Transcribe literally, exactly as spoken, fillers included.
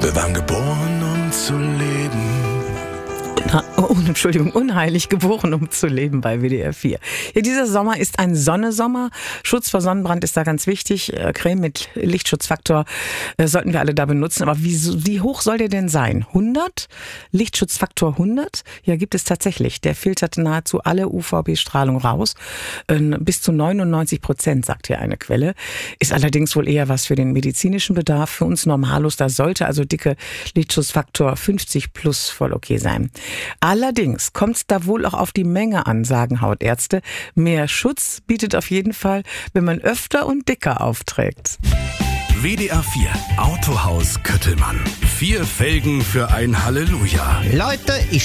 Wir waren geboren, um zu leben. Na, oh, Entschuldigung, unheilig geboren, um zu leben bei W D R vier. Ja, dieser Sommer ist ein Sonnesommer. Schutz vor Sonnenbrand ist da ganz wichtig. Creme mit Lichtschutzfaktor äh, sollten wir alle da benutzen. Aber wie, wie hoch soll der denn sein? hundert? Lichtschutzfaktor hundert? Ja, gibt es tatsächlich. Der filtert nahezu alle U V B-Strahlung raus. Äh, bis zu neunundneunzig Prozent, sagt hier eine Quelle. Ist allerdings wohl eher was für den medizinischen Bedarf. Für uns Normalos, da sollte also dicke Lichtschutzfaktor fünfzig plus voll okay sein. Allerdings kommt es da wohl auch auf die Menge an, sagen Hautärzte. Mehr Schutz bietet auf jeden Fall, wenn man öfter und dicker aufträgt. W D R vier Autohaus Köttelmann. Vier Felgen für ein Halleluja. Leute, ich